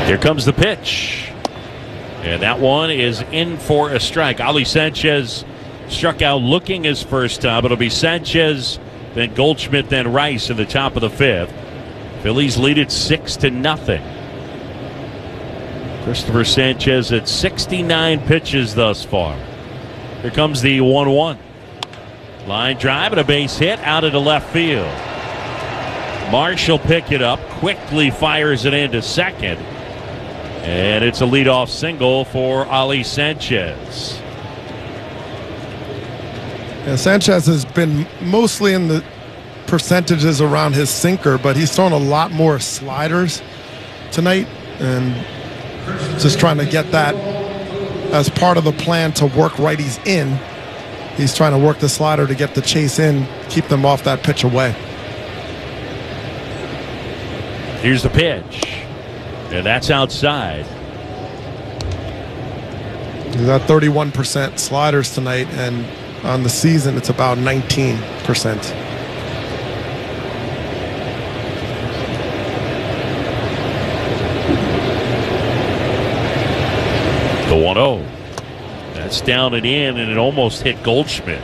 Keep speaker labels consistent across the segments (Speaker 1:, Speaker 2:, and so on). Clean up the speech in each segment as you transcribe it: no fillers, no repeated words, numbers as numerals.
Speaker 1: Here comes the pitch. And that one is in for a strike. Ali Sanchez struck out looking his first time. It'll be Sanchez, then Goldschmidt, then Rice in the top of the fifth. Phillies lead it 6-0. Christopher Sanchez at 69 pitches thus far. Here comes the 1-1. Line drive and a base hit out into left field. Marshall pick it up, quickly fires it into second. And it's a leadoff single for Ali Sanchez.
Speaker 2: Yeah, Sanchez has been mostly in the percentages around his sinker, but he's thrown a lot more sliders tonight, and just trying to get that as part of the plan to work righties in. He's trying to work the slider to get the chase in, keep them off that pitch away.
Speaker 1: Here's the pitch. And that's outside.
Speaker 2: He's got 31% sliders tonight, and on the season it's about 19%.
Speaker 1: The 1-0. That's down and in, and it almost hit Goldschmidt.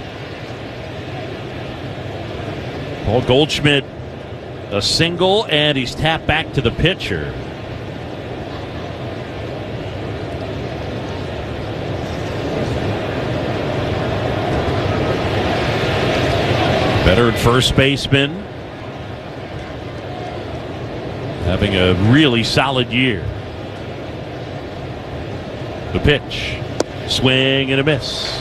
Speaker 1: Paul Goldschmidt, a single, and he's tapped back to the pitcher. Veteran first baseman, having a really solid year. The pitch, swing and a miss.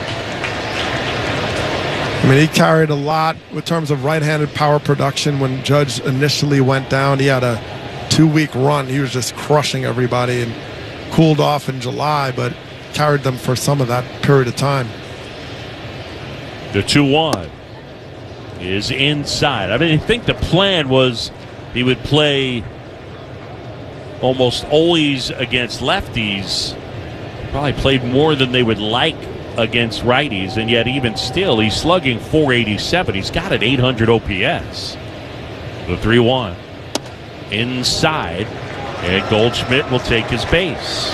Speaker 2: I mean, he carried a lot in terms of right-handed power production when Judge initially went down. He had a 2-week run. He was just crushing everybody and cooled off in July, but carried them for some of that period of time.
Speaker 1: The 2-1 is inside. I mean, I think the plan was he would play almost always against lefties. Probably played more than they would like against righties, and yet even still he's slugging .487. He's got an 800 OPS. The 3-1 inside, and Goldschmidt will take his base.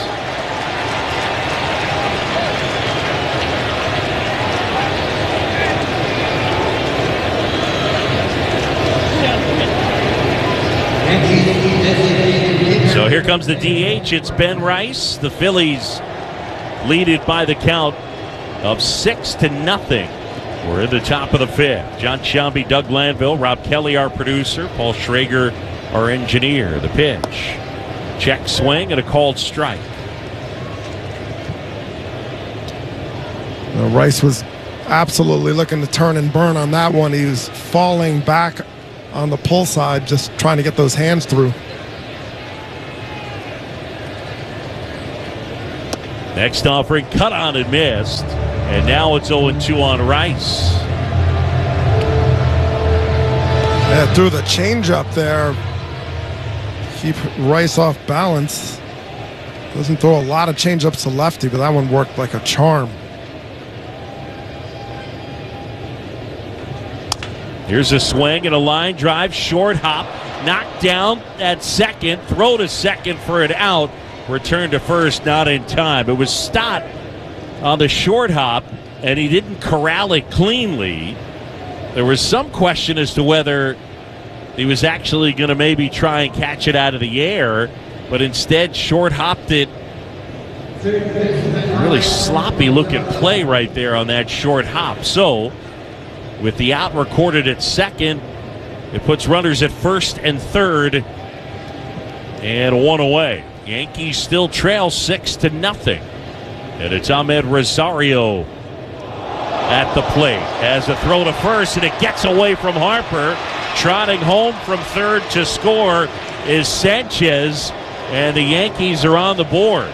Speaker 1: So here comes the DH. It's Ben Rice. The Phillies lead it by the count of 6-0. We're in the top of the fifth. John Sciambi, Doug Lanville, Rob Kelly, our producer, Paul Schrager, our engineer. The pitch. Check swing and a called strike.
Speaker 2: Rice was absolutely looking to turn and burn on that one. He was falling back on the pull side, just trying to get those hands through.
Speaker 1: Next offering, cut on and missed. And now it's 0-2 on Rice.
Speaker 2: Yeah, threw the changeup there. Keep Rice off balance. Doesn't throw a lot of changeups to lefty, but that one worked like a charm.
Speaker 1: Here's a swing and a line drive, short hop, knocked down at second, throw to second for an out, return to first, not in time. It was Stott on the short hop, and he didn't corral it cleanly. There was some question as to whether he was actually going to maybe try and catch it out of the air, but instead short hopped it. Really sloppy looking play right there on that short hop. So with the out recorded at second, it puts runners at first and third, and one away. Yankees still trail 6-0. And it's Ahmed Rosario at the plate. Has a throw to first, and it gets away from Harper. Trotting home from third to score is Sanchez, and the Yankees are on the board.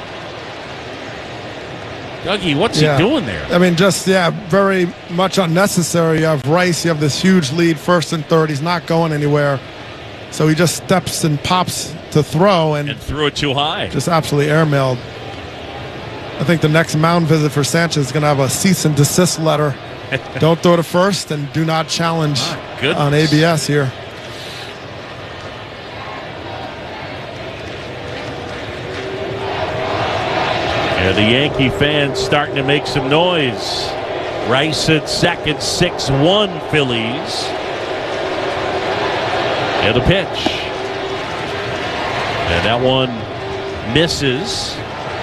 Speaker 1: Dougie, what's he doing there?
Speaker 2: I mean, just, very much unnecessary. You have Rice, you have this huge lead, first and third. He's not going anywhere. So he just steps and pops to throw and
Speaker 1: threw it too high.
Speaker 2: Just absolutely airmailed. I think the next mound visit for Sanchez is going to have a cease and desist letter. Don't throw to first and do not challenge on ABS here.
Speaker 1: And the Yankee fans starting to make some noise. Rice at second, 6-1 Phillies. And the pitch. And that one misses.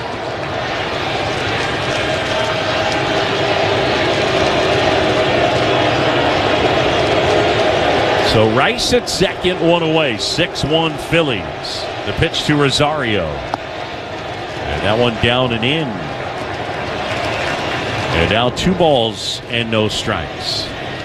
Speaker 1: So Rice at second, one away, 6-1 Phillies. The pitch to Rosario. And that one down and in. And now 2 balls and no strikes.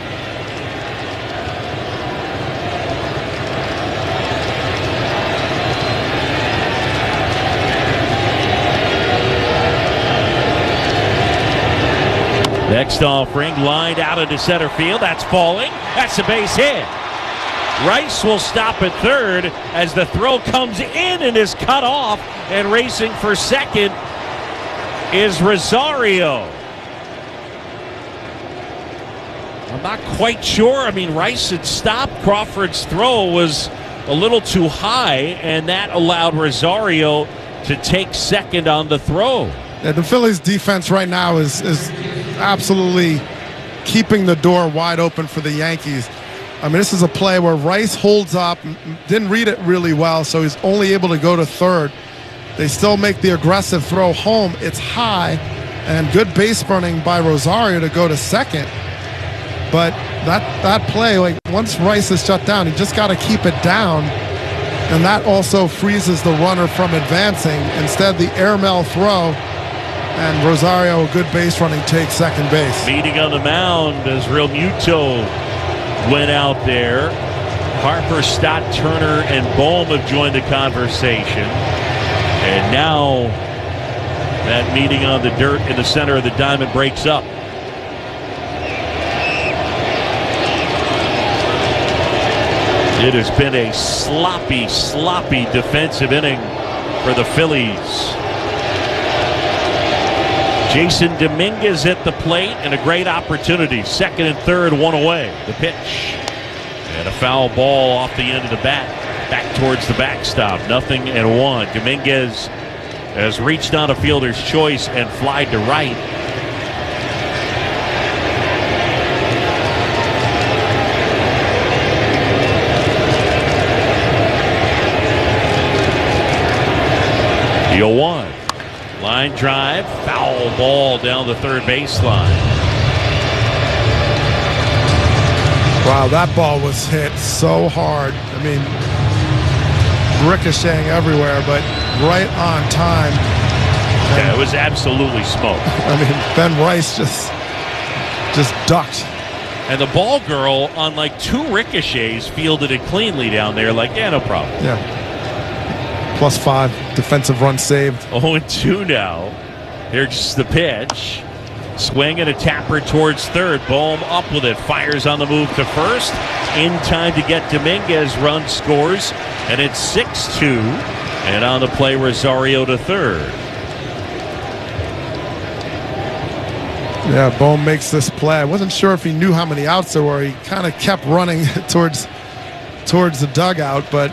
Speaker 1: Next offering, lined out into center field. That's falling. That's a base hit. Rice will stop at third as the throw comes in and is cut off. And racing for second is Rosario. I'm not quite sure. I mean, Rice had stopped. Crawford's throw was a little too high, and that allowed Rosario to take second on the throw.
Speaker 2: Yeah, the Phillies defense right now is absolutely keeping the door wide open for the Yankees. I mean, this is a play where Rice holds up, didn't read it really well, so he's only able to go to third. They still make the aggressive throw home. It's high, and good base running by Rosario to go to second. But that play, like once Rice is shut down, he just got to keep it down, and that also freezes the runner from advancing. Instead, the airmail throw, and Rosario, good base running, takes second base.
Speaker 1: Meeting on the mound as Real Muto went out there. Harper, Stott, Turner, and Bohm have joined the conversation. And now that meeting on the dirt in the center of the diamond breaks up. It has been a sloppy defensive inning for the Phillies. Jason Dominguez at the plate and a great opportunity. Second and third, one away. The pitch. And a foul ball off the end of the bat. Back towards the backstop. 0-1. Dominguez has reached on a fielder's choice and flied to right. The 0-1. Line drive, foul ball down the third baseline.
Speaker 2: Wow, that ball was hit so hard. I mean, ricocheting everywhere, but right on time.
Speaker 1: Yeah, it was absolutely smoked.
Speaker 2: I mean, Ben Rice just ducked.
Speaker 1: And the ball girl, on like 2 ricochets, fielded it cleanly down there. Like, yeah, no problem.
Speaker 2: Yeah. +5 defensive run saved.
Speaker 1: 0-2 now. Here's the pitch. Swing and a tapper towards third. Bohm up with it. Fires on the move to first. In time to get Dominguez. Run scores. And it's 6-2. And on the play, Rosario to third.
Speaker 2: Yeah, Bohm makes this play. I wasn't sure if he knew how many outs there were. He kind of kept running towards the dugout, but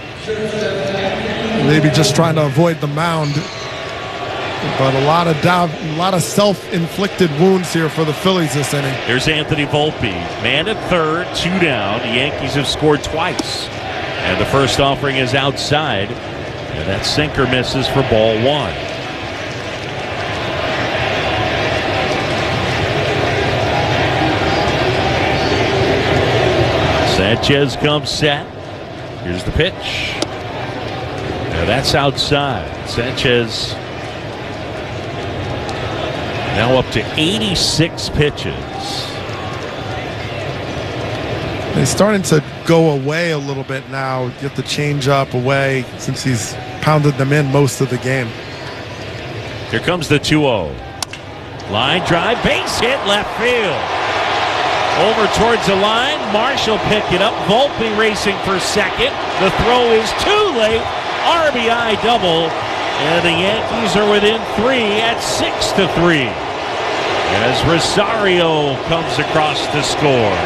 Speaker 2: maybe just trying to avoid the mound. But a lot of doubt, a lot of self-inflicted wounds here for the Phillies this inning.
Speaker 1: There's Anthony Volpe. Man at third, 2 down. The Yankees have scored twice. And the first offering is outside. And that sinker misses for ball 1. Sanchez comes set. Here's the pitch. Now that's outside. Sanchez now up to 86 pitches.
Speaker 2: He's starting to go away a little bit now, get the change-up away since he's pounded them in most of the game.
Speaker 1: Here comes the 2-0. Line drive, base hit, left field. Over towards the line, Marshall picked it up. Volpe racing for second. The throw is too late. RBI double. And the Yankees are within 3 at 6-3. As Rosario comes across to score.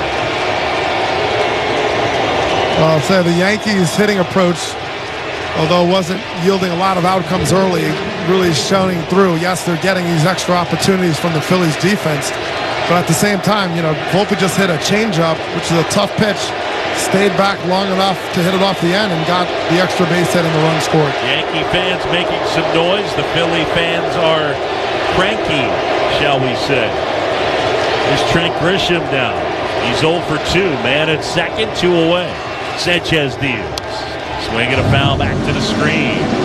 Speaker 2: Well, I'll say the Yankees hitting approach, although wasn't yielding a lot of outcomes early, really shining through. Yes, they're getting these extra opportunities from the Phillies defense, but at the same time, Volpe just hit a changeup, which is a tough pitch, stayed back long enough to hit it off the end and got the extra base hit and the run scored.
Speaker 1: Yankee fans making some noise. The Philly fans are cranky, shall we say. There's Trent Grisham now. He's 0 for 2. Man at second, 2 away. Sanchez deals. Swinging a foul back to the screen.